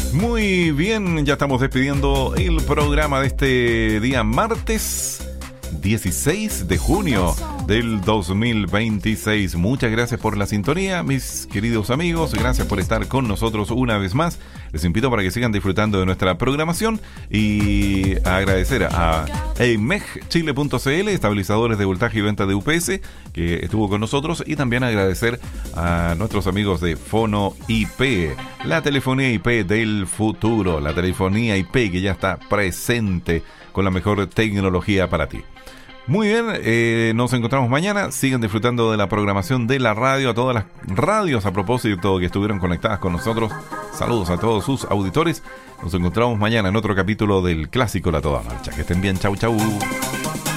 Muy bien, ya estamos despidiendo el programa de este día martes 16 de junio del 2026. Muchas gracias por la sintonía, mis queridos amigos. Gracias por estar con nosotros una vez más. Les invito para que sigan disfrutando de nuestra programación y agradecer a EIMEGchile.cl, estabilizadores de voltaje y venta de UPS, que estuvo con nosotros, y también agradecer a nuestros amigos de Fono IP, la telefonía IP del futuro, la telefonía IP que ya está presente con la mejor tecnología para ti. Muy bien, nos encontramos mañana. Sigan disfrutando de la programación de la radio, a todas las radios a propósito que estuvieron conectadas con nosotros. Saludos a todos sus auditores. Nos encontramos mañana en otro capítulo del clásico La Toda Marcha. Que estén bien, chau chau.